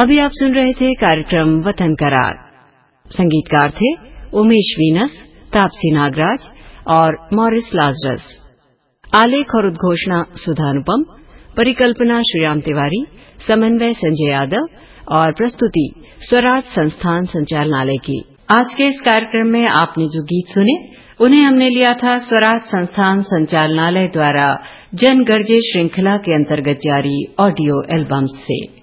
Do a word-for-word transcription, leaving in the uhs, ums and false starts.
अभी आप सुन रहे थे कार्यक्रम वतन का राग। संगीतकार थे उमेश वीनस, तापसी नागराज और मॉरिस लाजरस। आलेख और उद्घोषणा सुधा अनुपम, परिकल्पना श्रीराम तिवारी, समन्वय संजय यादव और प्रस्तुति स्वराज संस्थान संचालनालय की। आज के इस कार्यक्रम में आपने जो गीत सुने उन्हें हमने लिया था स्वराज संस्थान संचालनालय द्वारा जन गर्जे श्रृंखला के अंतर्गत जारी ऑडियो एल्बम से।